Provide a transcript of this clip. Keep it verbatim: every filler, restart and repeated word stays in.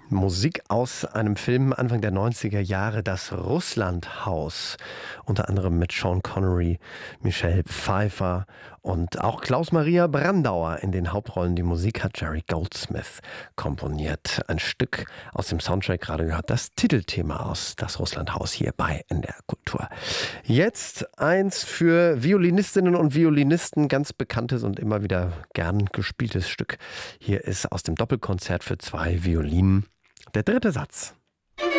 Musik aus einem Film Anfang der neunziger Jahre, das Russlandhaus. Unter anderem mit Sean Connery, Michelle Pfeiffer und auch Klaus-Maria Brandauer in den Hauptrollen. Die Musik hat Jerry Goldsmith komponiert. Ein Stück aus dem Soundtrack gerade gehört, das Titelthema aus das Russlandhaus hier bei N D R Kultur. Jetzt eins für Violinistinnen und Violinisten, ganz bekanntes und immer wieder gern gespieltes Stück. Hier ist aus dem Doppelkonzert für zwei Violinen der dritte Satz.